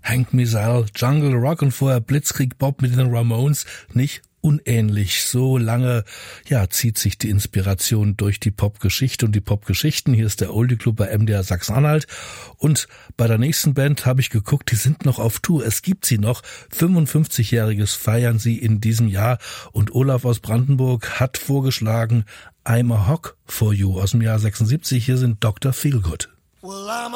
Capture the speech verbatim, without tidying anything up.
Hank Missile, Jungle Rock und vorher Blitzkrieg Bob mit den Ramones, nicht unähnlich. So lange, ja, zieht sich die Inspiration durch die Popgeschichte und die Popgeschichten. Hier ist der Oldie Club bei M D R Sachsen-Anhalt. Und bei der nächsten Band habe ich geguckt, die sind noch auf Tour. Es gibt sie noch. fünfundfünfzigjähriges feiern sie in diesem Jahr. Und Olaf aus Brandenburg hat vorgeschlagen, I'm a Hawk for You aus dem Jahr sechsundsiebzig. Hier sind Doktor Feelgood. Well, I'm